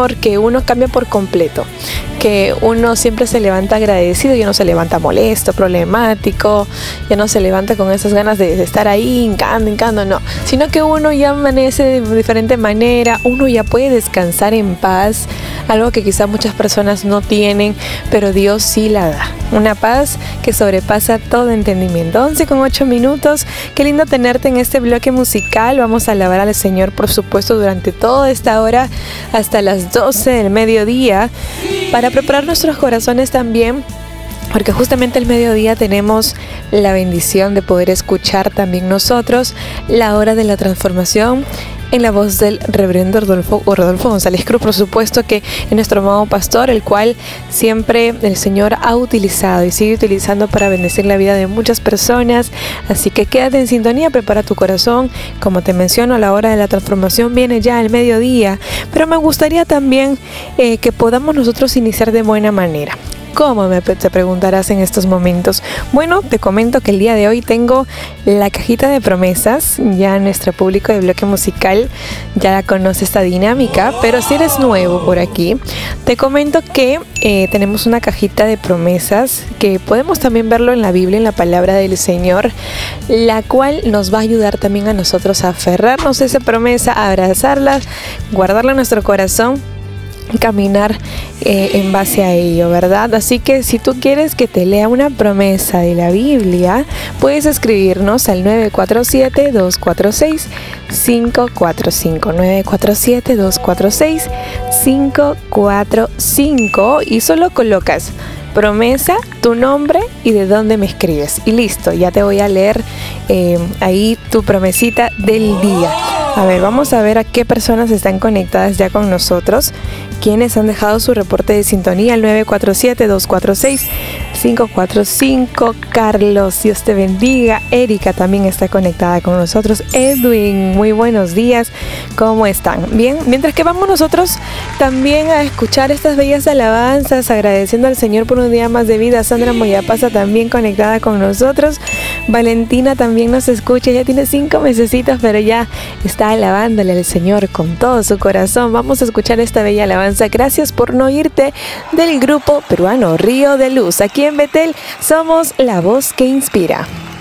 Señor, que uno cambia por completo, que uno siempre se levanta agradecido, ya no se levanta molesto, problemático, ya no se levanta con esas ganas de estar ahí hincando, no, sino que uno ya amanece de diferente manera, uno ya puede descansar en paz, algo que quizá muchas personas no tienen, pero Dios sí la da, una paz que sobrepasa todo entendimiento. 11:08, qué lindo tenerte en este bloque musical. Vamos a alabar al Señor, por supuesto, durante toda esta hora hasta las 12 del mediodía, para preparar nuestros corazones también, porque justamente al mediodía tenemos la bendición de poder escuchar también nosotros la hora de la transformación en la voz del reverendo Rodolfo González Cruz, por supuesto, que es nuestro amado pastor, el cual siempre el Señor ha utilizado y sigue utilizando para bendecir la vida de muchas personas. Así que quédate en sintonía, prepara tu corazón. Como te menciono, la hora de la transformación viene ya al mediodía, pero me gustaría también que podamos nosotros iniciar de buena manera. ¿Cómo? Te preguntarás en estos momentos. Bueno, te comento que el día de hoy tengo la cajita de promesas. Ya nuestro público de bloque musical ya conoce esta dinámica, pero si eres nuevo por aquí, te comento que tenemos una cajita de promesas que podemos también verlo en la Biblia, en la palabra del Señor, la cual nos va a ayudar también a nosotros a aferrarnos a esa promesa, a abrazarla, guardarla en nuestro corazón, caminar en base a ello, ¿verdad? Así que si tú quieres que te lea una promesa de la Biblia, puedes escribirnos al 947-246-545 947-246-545 y solo colocas promesa, tu nombre y de dónde me escribes, y listo, ya te voy a leer ahí tu promesita del día. A ver, vamos a ver a qué personas están conectadas ya con nosotros, quienes han dejado su reporte de sintonía al 947-246-545. Carlos, Dios te bendiga. Erika también está conectada con nosotros. Edwin, muy buenos días. ¿Cómo están? Bien, mientras que vamos nosotros también a escuchar estas bellas alabanzas, agradeciendo al Señor por un día más de vida. Sandra Moyapasa también conectada con nosotros. Valentina también nos escucha, ya tiene 5 mesecitos, pero ya está alabándole al Señor con todo su corazón. Vamos a escuchar esta bella alabanza. Gracias por no irte, del grupo peruano Río de Luz. Aquí en Betel somos la voz que inspira.